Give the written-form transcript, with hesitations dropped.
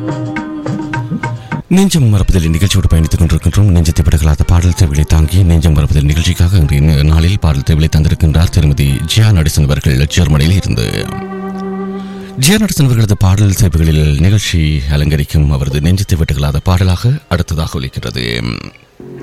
நெஞ்சம் மறப்பதில் நிகழ்ச்சியோடு பயணித்துக் கொண்டிருக்கின்றோம். நெஞ்சத்தை விடகலாத பாடல் தேவைகளை தாங்கி நெஞ்சம் மறப்பதில் நிகழ்ச்சிக்காக இன்றைய நாளில் பாடல் தேவைகளை தந்திருக்கின்றார் திருமதி ஜியா நடேசன் அவர்கள் ஜெர்மனியில் இருந்து. ஜியா நடேசன் அவர்களது பாடல் தேவைகளில் நிகழ்ச்சி அலங்கரிக்கும் அவரது நெஞ்சத்தை விடகலாத பாடலாக அடுத்ததாக ஒலிக்கிறது.